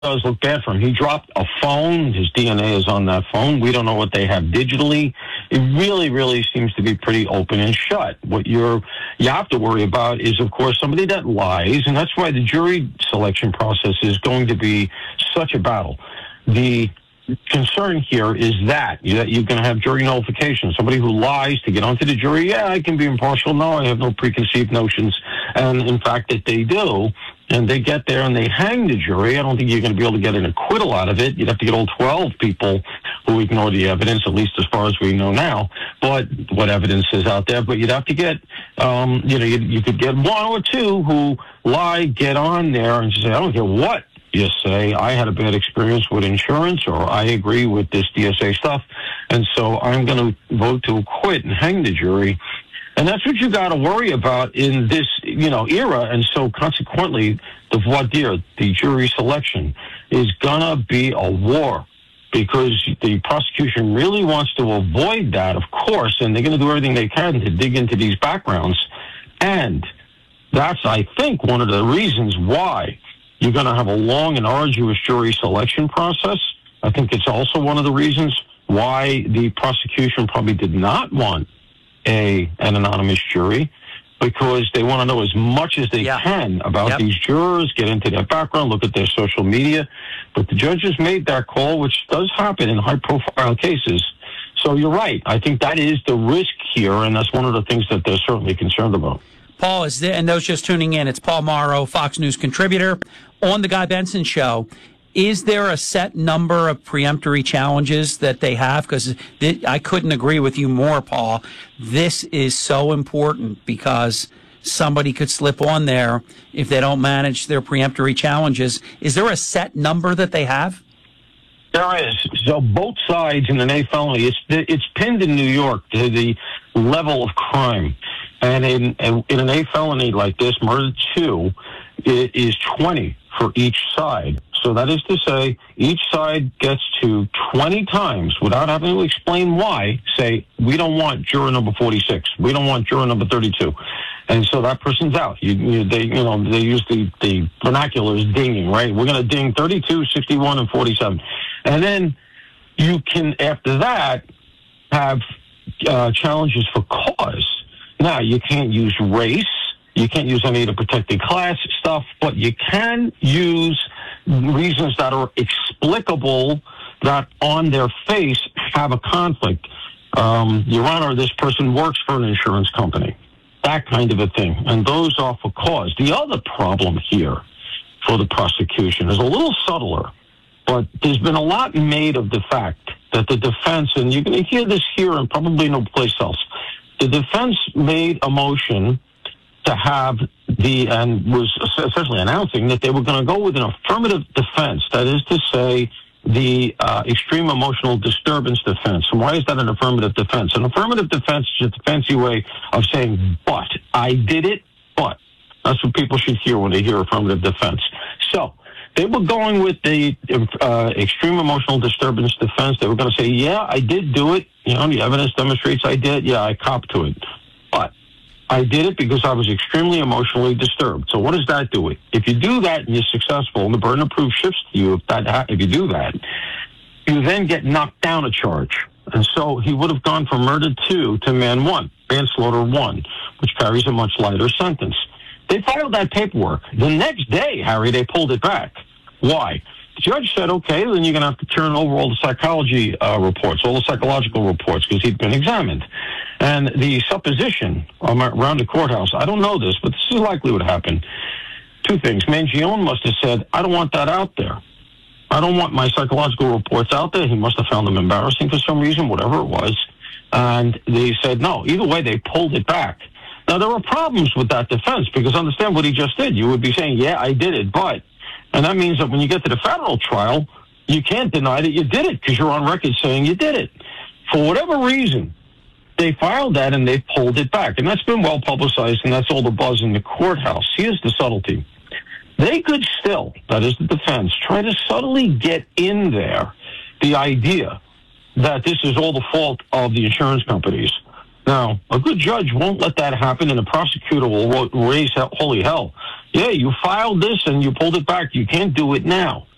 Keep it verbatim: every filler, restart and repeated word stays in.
does look bad for him. He dropped a phone. His D N A is on that phone. We don't know what they have digitally. It really, really seems to be pretty open and shut. What you're you have to worry about is, of course, somebody that lies, and that's why the jury selection process is going to be such a battle. The concern here is that that you're going to have jury nullification. Somebody who lies to get onto the jury, yeah, I can be impartial. No, I have no preconceived notions. And in fact, that they do, and they get there and they hang the jury, I don't think you're going to be able to get an acquittal out of it. You'd have to get all twelve people who ignore the evidence, at least as far as we know now, but what evidence is out there. But you'd have to get, um, you know, you, you could get one or two who lie, get on there and say, I don't care what you say, I had a bad experience with insurance, or I agree with this D S A stuff, and so I'm going to vote to acquit and hang the jury. And that's what you got to worry about in this, you know, era. And so consequently, the voir dire, the jury selection, is going to be a war, because the prosecution really wants to avoid that, of course, and they're going to do everything they can to dig into these backgrounds. And that's, I think, one of the reasons why you're going to have a long and arduous jury selection process. I think it's also one of the reasons why the prosecution probably did not want a an anonymous jury, because they want to know as much as they yeah. can about yep. these jurors, get into their background, look at their social media. But the judges made that call, which does happen in high-profile cases. So you're right. I think that is the risk here, and that's one of the things that they're certainly concerned about. Paul is there, and those just tuning in, it's Paul Mauro, Fox News contributor on the Guy Benson Show. Is there a set number of preemptory challenges that they have? Because th- I couldn't agree with you more, Paul. This is so important, because somebody could slip on there if they don't manage their preemptory challenges. Is there a set number that they have? There is. So both sides in an A felony, it's it's pinned in New York to the level of crime. And in, in an A felony like this, murder two, it is twenty for each side. So that is to say, each side gets to twenty times, without having to explain why, say, we don't want juror number forty-six. We don't want juror number thirty-two. And so that person's out. You, you, they, you know, they use the, the vernacular as dinging, right? We're going to ding thirty-two, sixty-one, and forty-seven. And then you can, after that, have uh, challenges for cause. Now, you can't use race. You can't use any of the protected class stuff, but you can use reasons that are explicable, that on their face have a conflict. Um, Your Honor, this person works for an insurance company. That kind of a thing. And those are for cause. The other problem here for the prosecution is a little subtler, but there's been a lot made of the fact that the defense, and you're going to hear this here and probably no place else, the defense made a motion to have the, and was essentially announcing that they were going to go with an affirmative defense. That is to say, the uh, extreme emotional disturbance defense. And why is that an affirmative defense? An affirmative defense is just a fancy way of saying, but, I did it, but. That's what people should hear when they hear affirmative defense. So, they were going with the uh, extreme emotional disturbance defense. They were going to say, yeah, I did do it. You know, the evidence demonstrates I did. Yeah, I copped to it. But I did it because I was extremely emotionally disturbed. So what does that do? If you do that and you're successful, and the burden of proof shifts to you if that if you do that, you then get knocked down a charge. And so he would have gone from murder two to man one, manslaughter one, which carries a much lighter sentence. They filed that paperwork. The next day, Harry, they pulled it back. Why? The judge said, okay, then you're going to have to turn over all the psychology uh, reports, all the psychological reports, because he'd been examined. And the supposition um, around the courthouse, I don't know this, but this is likely what happened. Two things. Mangione must have said, I don't want that out there. I don't want my psychological reports out there. He must have found them embarrassing for some reason, whatever it was. And they said, no. Either way, they pulled it back. Now, there were problems with that defense, because understand what he just did. You would be saying, yeah, I did it, but. And that means that when you get to the federal trial, you can't deny that you did it, because you're on record saying you did it. For whatever reason, they filed that and they pulled it back. And that's been well publicized, and that's all the buzz in the courthouse. Here's the subtlety. They could still, that is the defense, try to subtly get in there the idea that this is all the fault of the insurance companies. Now, a good judge won't let that happen, and the prosecutor will raise holy hell. Yeah, you filed this and you pulled it back. You can't do it now.